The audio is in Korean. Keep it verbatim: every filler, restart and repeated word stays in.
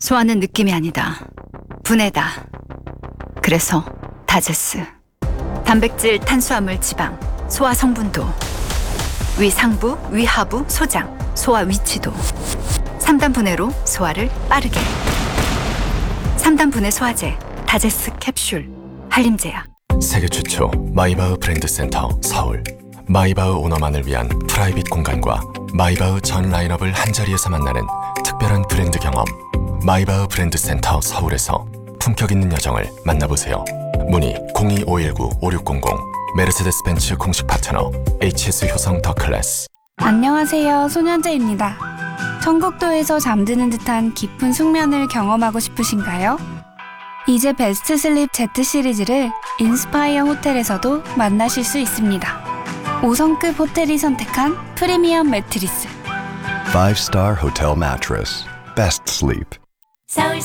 소화는 느낌이 아니다. 분해다. 그래서 다제스. 단백질, 탄수화물, 지방, 소화 성분도, 위 상부, 위 하부, 소장, 소화 위치도. 삼 단 분해로 소화를 빠르게. 삼 단 분해 소화제, 다제스 캡슐, 한림제약. 세계 최초 마이바흐 브랜드 센터 서울. 마이바흐 오너만을 위한 프라이빗 공간과 마이바흐 전 라인업을 한자리에서 만나는 특별한 브랜드 경험. 마이바흐 브랜드 센터 서울에서 품격 있는 여정을 만나보세요. 문의 공이 오일구 오육공공. 메르세데스 벤츠 공식 파트너 에이치에스 효성 더 클래스. 안녕하세요, 소년재입니다. 천국도에서 잠드는 듯한 깊은 숙면을 경험하고 싶으신가요? 이제 베스트 슬립 Z 시리즈를 인스파이어 호텔에서도 만나실 수 있습니다. 오 성급 호텔이 선택한 프리미엄 매트리스. Five-star hotel mattress. Best sleep. 서울